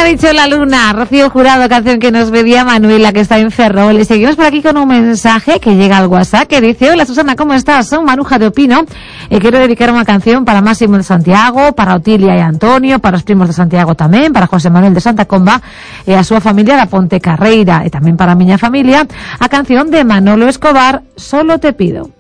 dicho la luna? Rocío Jurado, canción que nos pedía Manuela, que está en Ferrol. Y seguimos por aquí con un mensaje que llega al WhatsApp que dice: hola Susana, ¿cómo estás? Soy Maruja de Opino. Quiero dedicar una canción para Máximo de Santiago, para Otilia y Antonio, para los primos de Santiago también, para José Manuel de Santa Comba, a su familia da Ponte Carreira, y también para miña familia, a canción de Manolo Escobar, Solo te pido.